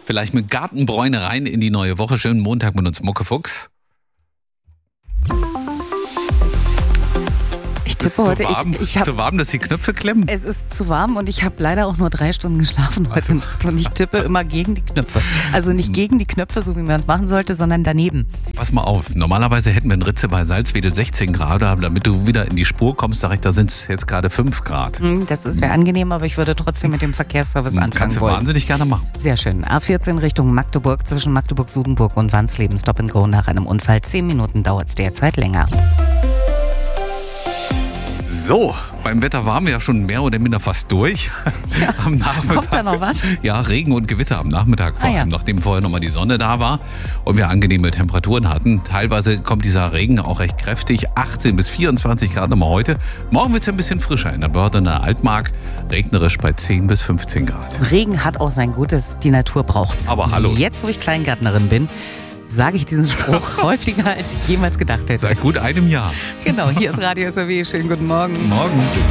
Vielleicht mit Gartenbräune rein in die neue Woche. Schönen Montag mit uns, Muckefuchs. Ich tippe heute, zu warm, dass die Knöpfe klemmen? Es ist zu warm und ich habe leider auch nur 3 Stunden geschlafen heute Nacht und ich tippe immer gegen die Knöpfe. Also nicht gegen die Knöpfe, so wie man es machen sollte, sondern daneben. Pass mal auf, normalerweise hätten wir in Ritze bei Salzwedel 16 Grad, aber damit du wieder in die Spur kommst, sag ich, da sind es jetzt gerade 5 Grad. Das ist ja angenehm, aber ich würde trotzdem mit dem Verkehrsservice anfangen Kannst du wollen. wahnsinnig gerne machen. Sehr schön. A14 Richtung Magdeburg, zwischen Magdeburg-Sudenburg und Wansleben. Stop and Go nach einem Unfall. 10 Minuten dauert es derzeit länger. So, beim Wetter waren wir ja schon mehr oder minder fast durch. Ja. Am Nachmittag. Kommt da noch was? Ja, Regen und Gewitter am Nachmittag vor allem, nachdem vorher nochmal die Sonne da war und wir angenehme Temperaturen hatten. Teilweise kommt dieser Regen auch recht kräftig, 18 bis 24 Grad nochmal heute. Morgen wird es ein bisschen frischer in der Börde und der Altmark, regnerisch bei 10 bis 15 Grad. Regen hat auch sein Gutes, die Natur braucht's. Aber hallo. Jetzt, wo ich Kleingärtnerin bin, sage ich diesen Spruch häufiger, als ich jemals gedacht hätte. Seit gut einem Jahr. Genau, hier ist Radio SAW. Schönen guten Morgen. Morgen.